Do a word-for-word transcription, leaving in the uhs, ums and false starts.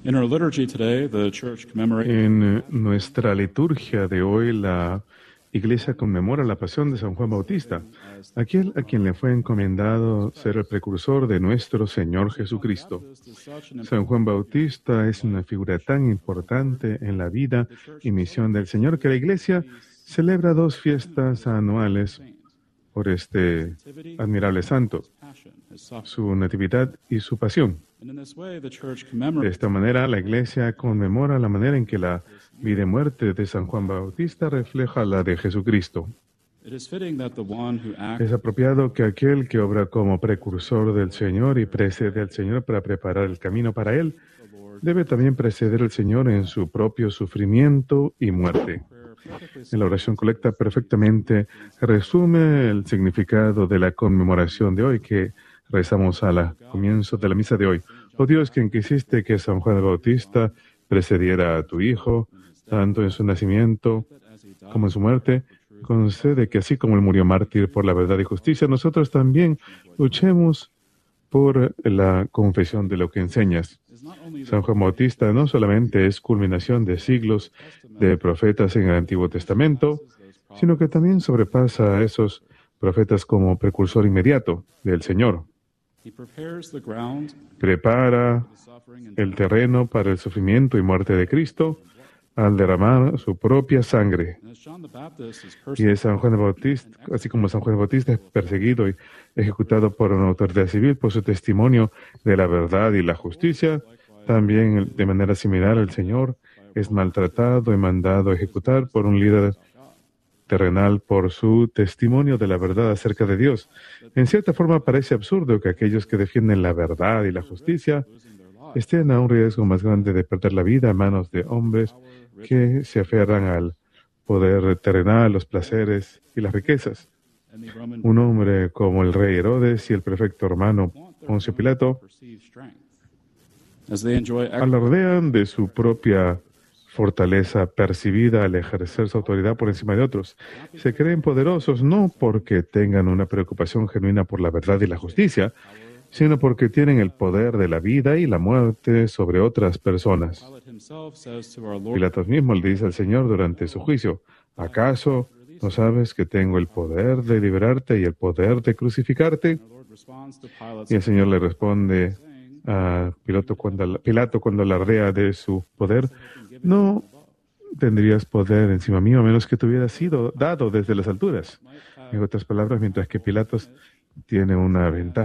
In our liturgy today, the church commemorates En nuestra liturgia de hoy, la Iglesia conmemora la pasión de San Juan Bautista, aquel a quien le fue encomendado ser el precursor de nuestro Señor Jesucristo. San Juan Bautista es una figura tan importante en la vida y misión del Señor que la Iglesia celebra dos fiestas anuales por este admirable santo, su natividad y su pasión. De esta manera, la Iglesia conmemora la manera en que la vida y muerte de San Juan Bautista refleja la de Jesucristo. Es apropiado que aquel que obra como precursor del Señor y precede al Señor para preparar el camino para Él, debe también preceder al Señor en su propio sufrimiento y muerte. En la oración colecta perfectamente resume el significado de la conmemoración de hoy que rezamos al comienzo de la misa de hoy. Oh Dios, quien quisiste que San Juan Bautista precediera a tu Hijo, tanto en su nacimiento como en su muerte, concede que así como él murió mártir por la verdad y justicia, nosotros también luchemos por la confesión de lo que enseñas. San Juan Bautista no solamente es culminación de siglos de profetas en el Antiguo Testamento, sino que también sobrepasa a esos profetas como precursor inmediato del Señor. Prepara el terreno para el sufrimiento y muerte de Cristo al derramar su propia sangre. Y es San Juan Bautista, así como San Juan Bautista es perseguido y ejecutado por una autoridad civil por su testimonio de la verdad y la justicia, también de manera similar el Señor es maltratado y mandado a ejecutar por un líder terrenal por su testimonio de la verdad acerca de Dios. En cierta forma parece absurdo que aquellos que defienden la verdad y la justicia estén a un riesgo más grande de perder la vida a manos de hombres que se aferran al poder terrenal, los placeres y las riquezas. Un hombre como el rey Herodes y el prefecto romano Poncio Pilato alardean de su propia fortaleza percibida al ejercer su autoridad por encima de otros. Se creen poderosos no porque tengan una preocupación genuina por la verdad y la justicia, sino porque tienen el poder de la vida y la muerte sobre otras personas. Pilatos mismo le dice al Señor durante su juicio, ¿acaso no sabes que tengo el poder de liberarte y el poder de crucificarte? Y el Señor le responde a Pilato cuando, Pilato cuando alardea de su poder, no tendrías poder encima mío a menos que te hubiera sido dado desde las alturas. En otras palabras, mientras que Pilatos tiene una ventaja